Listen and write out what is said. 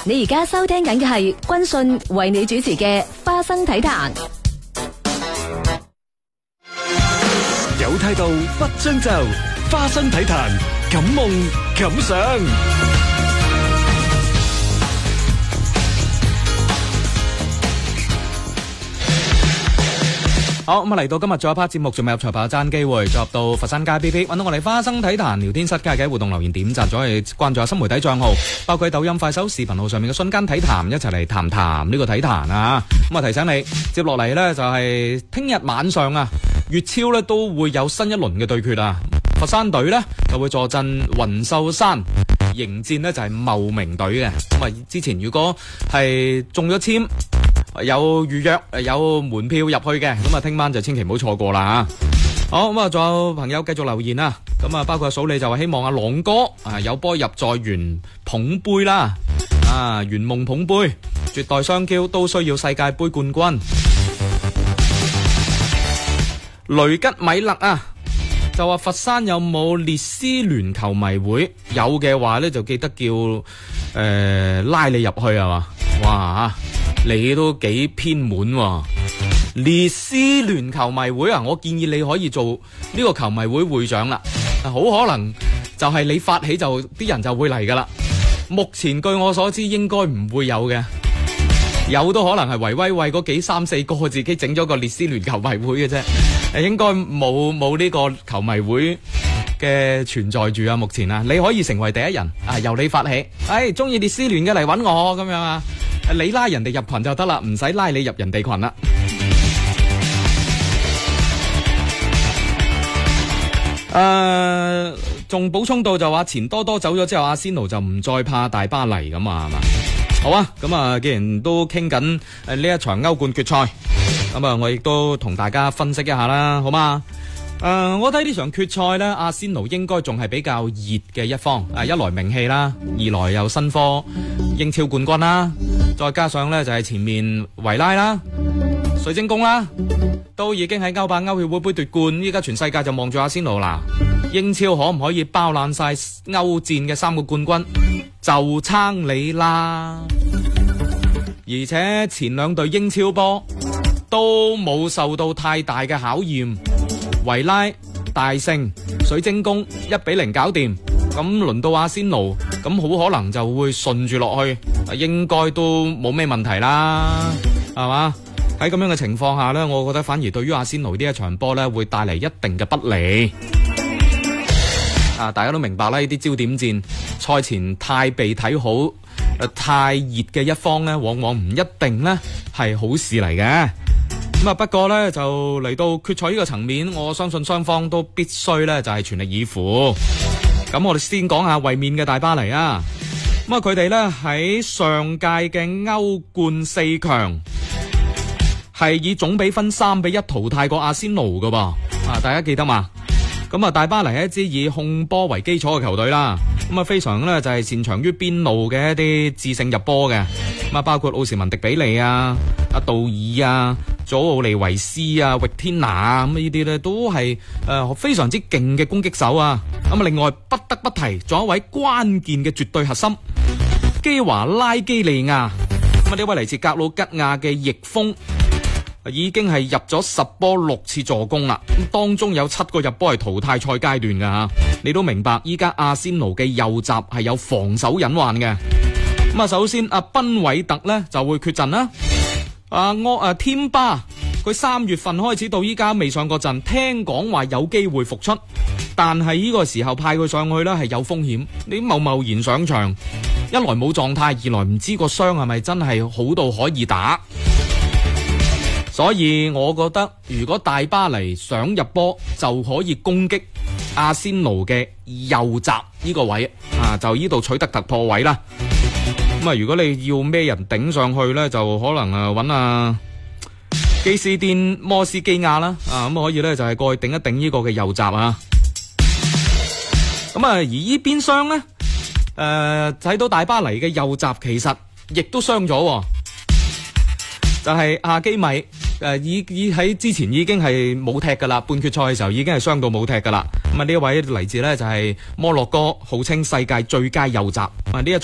你而家收聽緊嘅係軍訊為你主持嘅花生體壇。 有態度不將就，花生體壇敢夢敢想。 好咁啊！嚟到今日最後一 part 節目，仲未入場朋友爭機會，進入到佛山街 PP，揾到我哋花生體壇聊天室嘅活動留言點讚咗，去關注下新媒體賬號，包括喺抖音、快手、視頻號上面嘅瞬間體壇，一齊嚟談談呢個體壇啊！咁啊，提醒你，接落嚟呢就係聽日晚上啊，粵超呢都會有新一輪嘅對決啊！佛山隊呢就會坐鎮雲秀山，迎戰呢就係茂名隊嘅。咁啊，之前如果係中咗簽，有預約有門票入去嘅，咁啊聽晚就千祈唔好錯過啦吓。好，咁啊，仲有朋友繼續留言啊，咁啊包括阿嫂你就話希望阿朗哥啊有波入在圓捧杯啦，啊圓夢捧杯，絕代雙驕都需要世界杯冠軍。雷吉米勒啊就話佛山有冇列斯聯球迷會？有嘅話呢就記得叫拉你入去係嘛？哇，你都幾偏門喎！列斯聯球迷會啊，我建議你可以做呢個球迷會會長啦，好可能就係你發起就啲人就會嚟噶啦。目前據我所知應該唔會有嘅，有都可能係維威為嗰幾三四個自己整咗個列斯聯球迷會嘅啫，應該冇呢個球迷會嘅存在住啊！目前啊，你可以成為第一人啊，由你發起，中意列斯聯嘅嚟搵我咁樣啊！你拉人哋入群就得啦，唔使拉你入人哋群啦。仲補充到就話錢多多走咗之後，阿仙奴就唔再怕大巴黎咁啊，係嘛？好啊，咁啊，既然都傾緊呢一場歐冠決賽，咁啊，我亦都同大家分析一下啦，好嘛？我睇呢場決賽呢，阿仙奴應該仲係比較熱嘅一方，一來名氣啦，二來又新科英超冠軍啦，再加上呢就係前面維拉啦、水晶宮啦，都已經喺歐霸、歐協會杯奪冠，依家全世界就望住阿仙奴啦。英超可唔可以包攬晒歐戰嘅3個冠軍，就撐你啦。而且前兩隊英超波都冇受到太大嘅考驗，維拉大勝，水晶宮1-0搞掂，咁輪到阿仙奴，咁好可能就會順住落去，應該都冇咩問題啦，係嘛？喺咁樣嘅情況下呢，我覺得反而對於阿仙奴呢一場波呢，會帶嚟一定嘅不利。大家都明白啦，呢啲焦點戰賽前太被睇好，太熱嘅一方呢，往往唔一定呢係好事嚟嘅。咁啊，不過呢，就嚟到決賽呢個層面，我相信雙方都必須呢就係全力以赴。咁我哋先講下衛冕嘅大巴黎啊。咁啊，佢哋呢喺上屆嘅歐冠4強係以總比分3-1淘汰過阿仙奴噶噃。大家記得嘛？咁啊，大巴黎係一支以控波為基礎嘅球隊啦。咁啊，非常呢就係擅長於邊路嘅一啲致勝入波嘅。咁啊，包括奧士文迪比利啊、阿杜爾啊、佐奧利維斯啊、域天拿啊，咁呢啲呢都係非常之勁嘅攻擊手啊。咁啊，另外不得不提仲有一位關鍵嘅絕對核心基華拉基利亞。咁啊，呢位嚟自格魯吉亞嘅翼鋒，已經係入咗10波6次助攻啦，咁當中有7個入波係淘汰賽階段噶吓，你都明白依家阿仙奴嘅右閘係有防守隱患嘅。咁啊，首先阿賓韋特呢就會缺陣啦，添巴佢3月份開始到依家未上過陣，聽講話有機會復出，但係呢個時候派佢上去呢係有風險，你貿然上場，一來冇狀態，二來唔知個傷係咪真係好到可以打。所以我覺得如果大巴黎想入波，就可以攻擊阿仙奴嘅右閘呢個位啊，就呢度取得突破位啦。咁啊，如果你要咩人頂上去呢，就可能揾基斯甸摩斯基亞啦，咁可以呢，就係過去頂一頂呢個嘅右閘啊。咁啊，而呢邊廂呢，睇到大巴黎嘅右閘其實亦都傷咗，就係阿基米。喺之前已經係冇踢噶啦，半決賽嘅時候已經係傷到冇踢噶啦。咁啊，呢一位嚟自呢就係摩洛哥，號稱世界最佳右閘。呢一